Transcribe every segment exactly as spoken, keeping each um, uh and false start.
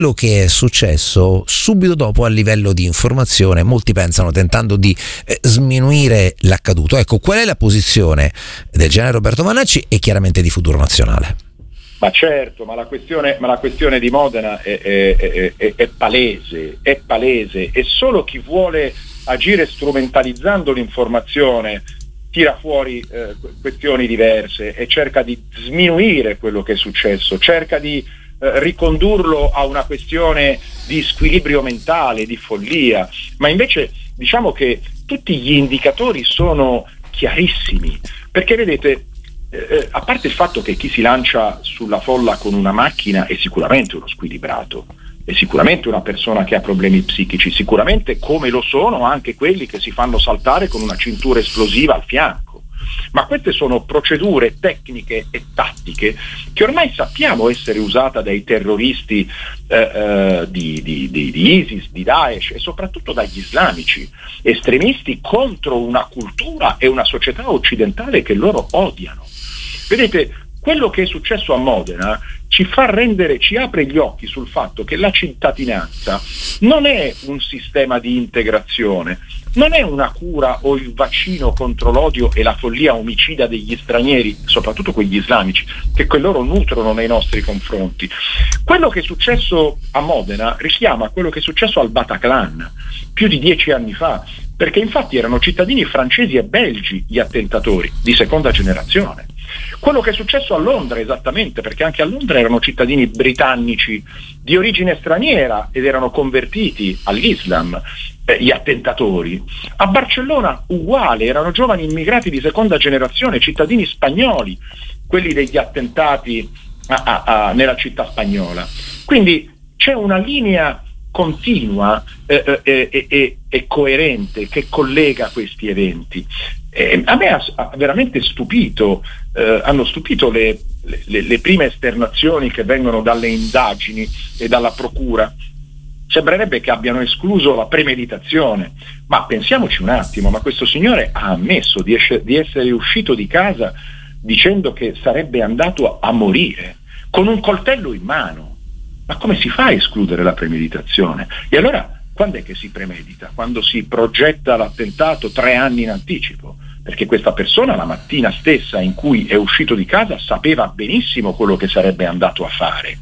quello che è successo subito dopo a livello di informazione, molti pensano tentando di eh, sminuire l'accaduto. Ecco, qual è la posizione del generale Roberto Vannacci e chiaramente di Futuro Nazionale? Ma certo, ma la questione, ma la questione di Modena è, è, è, è, è palese, è palese, e solo chi vuole agire strumentalizzando l'informazione tira fuori eh, questioni diverse e cerca di sminuire quello che è successo, cerca di eh, ricondurlo a una questione di squilibrio mentale, di follia, ma invece diciamo che tutti gli indicatori sono chiarissimi, perché vedete, Eh, a parte il fatto che chi si lancia sulla folla con una macchina è sicuramente uno squilibrato, è sicuramente una persona che ha problemi psichici, sicuramente come lo sono anche quelli che si fanno saltare con una cintura esplosiva al fianco, ma queste sono procedure tecniche e tattiche che ormai sappiamo essere usate dai terroristi eh, eh, di, di, di, di ISIS, di Daesh e soprattutto dagli islamici, estremisti contro una cultura e una società occidentale che loro odiano. Vedete, quello che è successo a Modena ci fa rendere, ci apre gli occhi sul fatto che la cittadinanza non è un sistema di integrazione, non è una cura o il vaccino contro l'odio e la follia omicida degli stranieri, soprattutto quegli islamici, che que loro nutrono nei nostri confronti. Quello che è successo a Modena richiama quello che è successo al Bataclan più di dieci anni fa, perché infatti erano cittadini francesi e belgi gli attentatori di seconda generazione. Quello che è successo a Londra esattamente, perché anche a Londra erano cittadini britannici di origine straniera ed erano convertiti all'Islam, eh, gli attentatori. A Barcellona uguale, erano giovani immigrati di seconda generazione, cittadini spagnoli, quelli degli attentati a, a, a, nella città spagnola. Quindi c'è una linea continua e eh, eh, eh, eh, coerente che collega questi eventi. Eh, a me ha, ha veramente stupito, eh, hanno stupito le, le, le prime esternazioni che vengono dalle indagini e dalla procura. Sembrerebbe che abbiano escluso la premeditazione, ma pensiamoci un attimo, ma questo signore ha ammesso di, esce, di essere uscito di casa dicendo che sarebbe andato a morire con un coltello in mano. Ma come si fa a escludere la premeditazione? E allora quando è che si premedita? Quando si progetta l'attentato tre anni in anticipo, perché questa persona la mattina stessa in cui è uscito di casa sapeva benissimo quello che sarebbe andato a fare,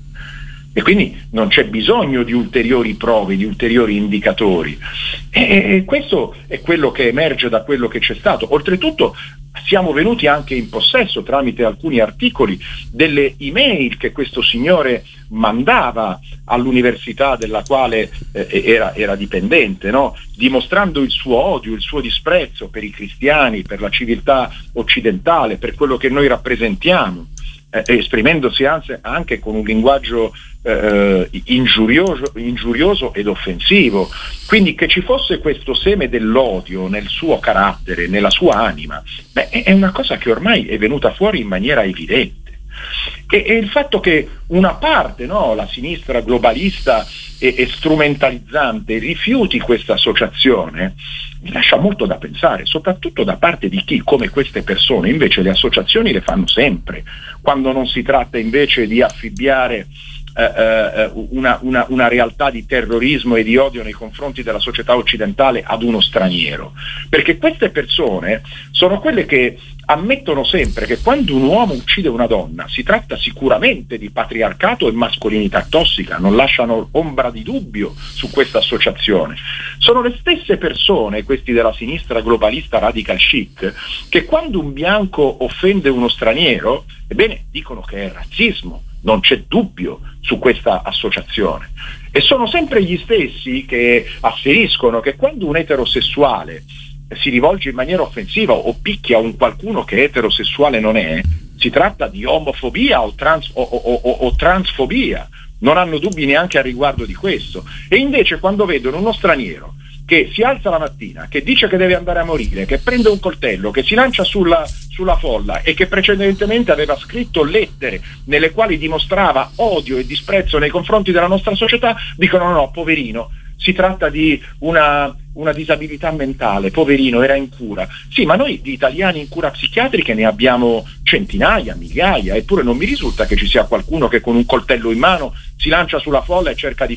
e quindi non c'è bisogno di ulteriori prove, di ulteriori indicatori, e questo è quello che emerge da quello che c'è stato. Oltretutto siamo venuti anche in possesso, tramite alcuni articoli, delle email che questo signore mandava all'università della quale eh, era, era dipendente, no? Dimostrando il suo odio, il suo disprezzo per i cristiani, per la civiltà occidentale, per quello che noi rappresentiamo, eh, esprimendosi anzi, anche con un linguaggio eh, ingiurioso, ingiurioso ed offensivo. Quindi che ci fosse questo seme dell'odio nel suo carattere, nella sua anima, beh, è una cosa che ormai è venuta fuori in maniera evidente. E, e il fatto che una parte, no, la sinistra globalista e, e strumentalizzante rifiuti questa associazione mi lascia molto da pensare, soprattutto da parte di chi, come queste persone, invece le associazioni le fanno sempre, quando non si tratta invece di affibbiare eh, una, una, una realtà di terrorismo e di odio nei confronti della società occidentale ad uno straniero. Perché queste persone sono quelle che ammettono sempre che quando un uomo uccide una donna si tratta sicuramente di patriarcato e mascolinità tossica, non lasciano ombra di dubbio su questa associazione. Sono le stesse persone, questi della sinistra globalista radical chic, che quando un bianco offende uno straniero, ebbene, dicono che è razzismo, non c'è dubbio su questa associazione. E sono sempre gli stessi che asseriscono che quando un eterosessuale si rivolge in maniera offensiva o picchia un qualcuno che eterosessuale non è, si tratta di omofobia o, trans, o, o, o, o transfobia, non hanno dubbi neanche a riguardo di questo. E invece quando vedono uno straniero che si alza la mattina, che dice che deve andare a morire, che prende un coltello, che si lancia sulla, sulla folla e che precedentemente aveva scritto lettere nelle quali dimostrava odio e disprezzo nei confronti della nostra società, dicono no, no, poverino, si tratta di una, una disabilità mentale, poverino, era in cura. Sì, ma noi di italiani in cura psichiatriche ne abbiamo centinaia, migliaia, eppure non mi risulta che ci sia qualcuno che con un coltello in mano si lancia sulla folla e cerca di